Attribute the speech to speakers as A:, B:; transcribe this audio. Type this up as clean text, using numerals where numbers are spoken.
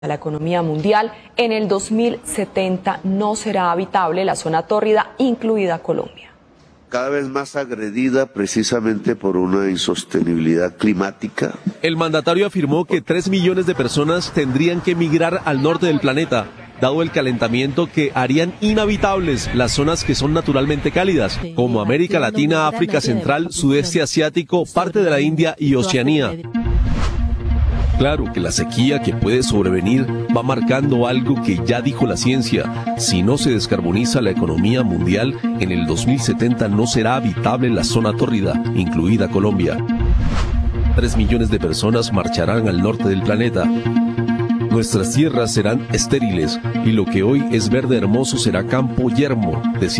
A: La economía mundial en el 2070 no será habitable la zona tórrida, incluida Colombia.
B: Cada vez más agredida precisamente por una insostenibilidad climática.
C: El mandatario afirmó que 3 millones de personas tendrían que migrar al norte del planeta, dado el calentamiento que harían inhabitables las zonas que son naturalmente cálidas, como América Latina, África Central, Sudeste Asiático, parte de la India y Oceanía. Claro que la sequía que puede sobrevenir va marcando algo que ya dijo la ciencia. Si no se descarboniza la economía mundial, en el 2070 no será habitable la zona tórrida, incluida Colombia. 3 millones de personas marcharán al norte del planeta. Nuestras tierras serán estériles y lo que hoy es verde hermoso será campo yermo,